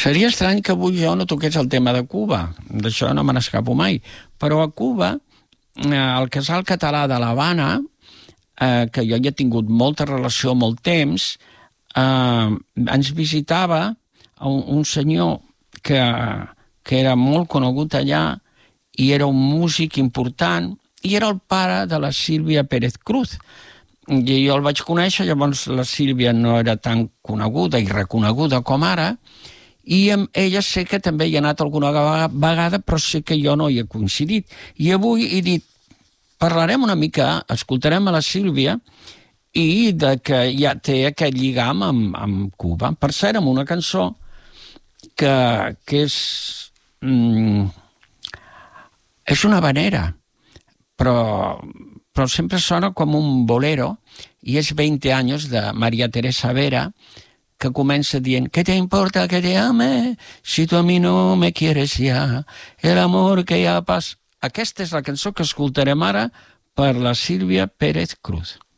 Seria estrany que avui jo no toqués el tema de Cuba, d'això no me n'escapo mai, però a Cuba, el casal català de l'Havana, que jo hi he tingut molta relació molt temps, ens visitava un senyor que era molt conegut allà i era un músic important i era el pare de la Sílvia Pérez Cruz. I jo el vaig conèixer, llavors la Sílvia no era tan coneguda i reconeguda com ara, i amb ella sé que també hi ha anat alguna vegada, però sé que jo no hi he coincidit. I avui he dit, parlarem una mica, escoltarem a la Sílvia i de que ja té aquest lligam amb Cuba. Per cert, amb una cançó que és una habanera, però sempre sona com un bolero, i és 20 anys de María Teresa Vera, que comença dient ¿Qué te importa que te ame si tú a mí no me quieres ya? El amor que ya pasa. Aquesta és la cançó que escoltarem ara per la Sílvia Pérez Cruz.